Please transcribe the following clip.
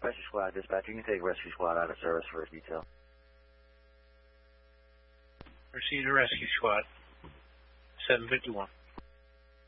Rescue Squad, dispatch. You can take Rescue Squad out of service for his detail. Proceed to Rescue Squad. 751.